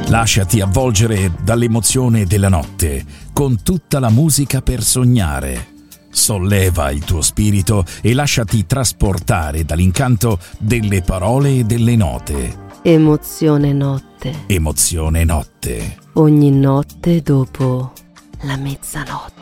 Lasciati avvolgere dall'emozione della notte con tutta la musica per sognare. Solleva il tuo spirito e lasciati trasportare dall'incanto delle parole e delle note. Emozione notte. Emozione notte. Ogni notte dopo la mezzanotte.